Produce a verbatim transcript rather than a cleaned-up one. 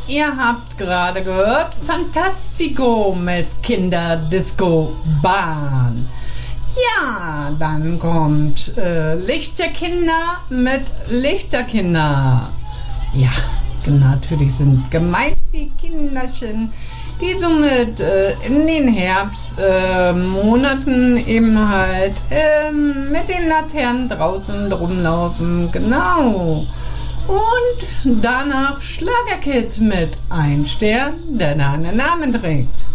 ihr habt gerade gehört Fantastico mit Kinderdisco Bahn. Ja, dann kommt äh, Lichterkinder mit Lichterkinder. Ja, natürlich sind gemeint die Kinderchen, die somit äh, in den Herbstmonaten äh, eben halt äh, mit den Laternen draußen rumlaufen. Genau. Und danach Schlagerkids mit ein Stern, der einen Namen trägt.